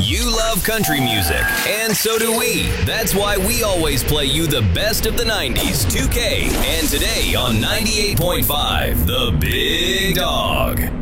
You love country music, and so do we. That's why we always play you the best of the 90s, 2K, and today on 98.5, The Big Dog.